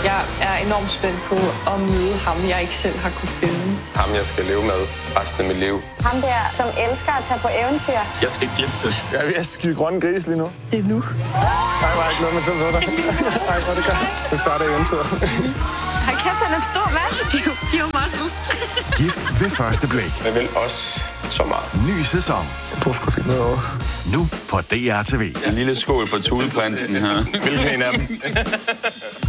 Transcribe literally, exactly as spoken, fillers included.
Jeg er enormt spændt på at møde ham, jeg ikke selv har kunne finde. Ham, jeg skal leve med resten af mit liv. Ham der, som elsker at tage på eventyr. Jeg skal giftes. Jeg er ved at skide grønne gris lige nu. Det er nu. Nej, var ikke noget med til på dig. Nej, hvor er det godt. Nu starter eventyret. Har kæft, han er en stor mand. Pure muscles. Gift ved første blik. Jeg vil også så meget. Ny sæson. Jeg tror sgu fint noget over. Nu på D R T V. En lille skål for Thuleprinsen her. Hvilken en af dem?